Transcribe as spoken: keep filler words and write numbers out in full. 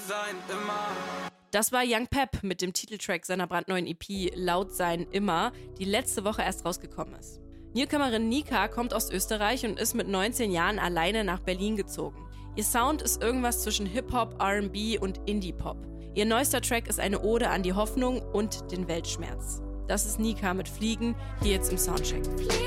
sein immer. Das war Young Pep mit dem Titeltrack seiner brandneuen E P Laut sein immer, die letzte Woche erst rausgekommen ist. Newcomerin Nika kommt aus Österreich und ist mit neunzehn Jahren alleine nach Berlin gezogen. Ihr Sound ist irgendwas zwischen Hip-Hop, R and B und Indie-Pop. Ihr neuester Track ist eine Ode an die Hoffnung und den Weltschmerz. Das ist Nika mit Fliegen, hier jetzt im Soundcheck.